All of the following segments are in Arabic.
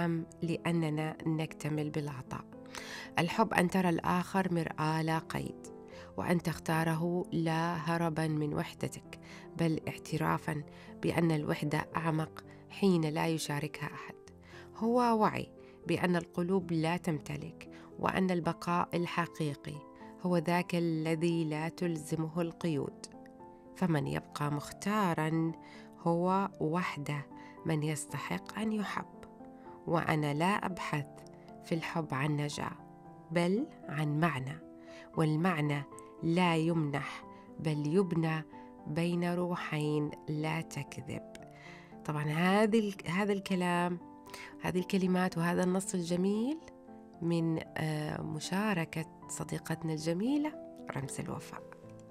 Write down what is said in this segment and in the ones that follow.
أم لأننا نكتمل بالعطاء؟ الحب أن ترى الآخر مرآة لا قيد، وأن تختاره لا هربا من وحدتك، بل اعترافا بأن الوحدة أعمق حين لا يشاركها أحد. هو وعي بأن القلوب لا تمتلك، وأن البقاء الحقيقي هو ذاك الذي لا تلزمه القيود. فمن يبقى مختاراً هو وحده من يستحق أن يحب. وأنا لا أبحث في الحب عن نجاة، بل عن معنى، والمعنى لا يمنح بل يبنى بين روحين لا تكذب. طبعا هذا الكلام، هذه الكلمات وهذا النص الجميل من مشاركة صديقتنا الجميلة رمز الوفاء.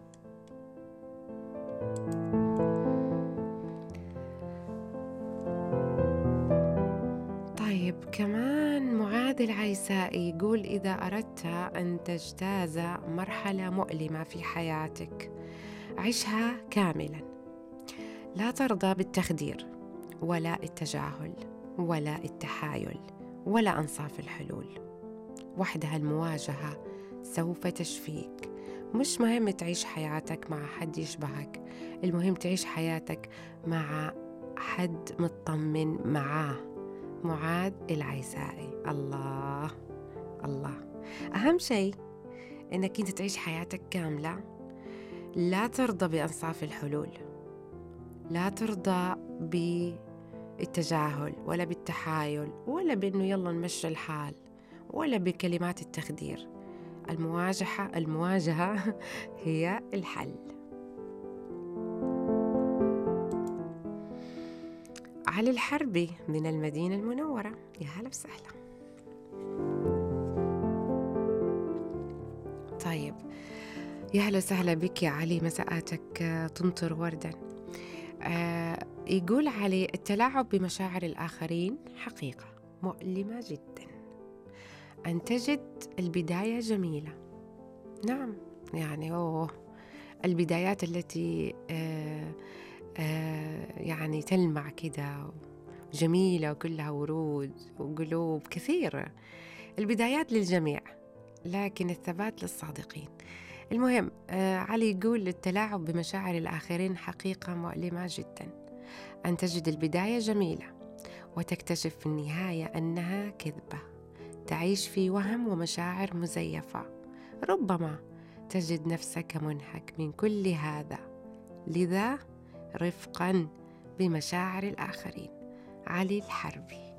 طيب كمان معاذ العيسائي يقول: إذا أردت أن تجتاز مرحلة مؤلمة في حياتك عشها كاملا، لا ترضى بالتخدير ولا التجاهل ولا التحايل ولا أنصاف الحلول. وحدها المواجهة سوف تشفيك. مش مهم تعيش حياتك مع حد يشبهك، المهم تعيش حياتك مع حد مطمن معاه. معاذ العيسائي. الله الله. أهم شيء إنك أنت تعيش حياتك كاملة، لا ترضى بأنصاف الحلول، لا ترضى بالتجاهل ولا بالتحايل ولا بأنه يلا نمشي الحال ولا بكلمات التخدير. المواجهة هي الحل. علي الحربي من المدينة المنورة، يا هلا وسهلا. طيب يا هلا وسهلا بك يا علي، مساءاتك تمطر وردا. يقول علي: التلاعب بمشاعر الآخرين حقيقة مؤلمة جدا. أن تجد البداية جميلة، نعم، يعني البدايات التي يعني تلمع كده جميلة وكلها ورود وقلوب كثير. البدايات للجميع، لكن الثبات للصادقين. المهم علي يقول: التلاعب بمشاعر الآخرين حقيقة مؤلمة جدا. أن تجد البداية جميلة وتكتشف في النهاية أنها كذبة. تعيش في وهم ومشاعر مزيفة، ربما تجد نفسك منهك من كل هذا. لذا رفقا بمشاعر الآخرين. علي الحربي.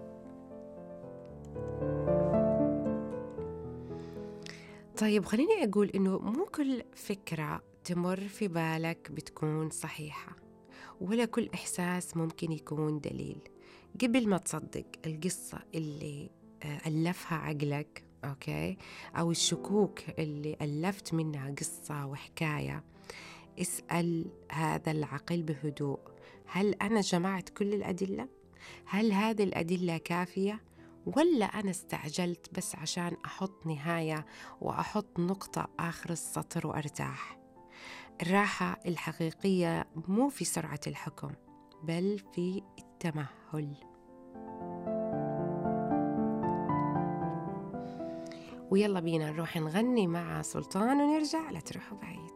طيب خليني أقول إنه مو كل فكرة تمر في بالك بتكون صحيحة، ولا كل إحساس ممكن يكون دليل. قبل ما تصدق القصة اللي ألفها عقلك، أوكي، أو الشكوك اللي ألفت منها قصة وحكاية، اسأل هذا العقل بهدوء: هل أنا جمعت كل الأدلة؟ هل هذه الأدلة كافية؟ ولا أنا استعجلت بس عشان أحط نهاية وأحط نقطة آخر السطر وأرتاح؟ الراحة الحقيقية مو في سرعة الحكم، بل في التمهل. ويلا بينا نروح نغني مع سلطان ونرجع، لا تروحوا بعيد.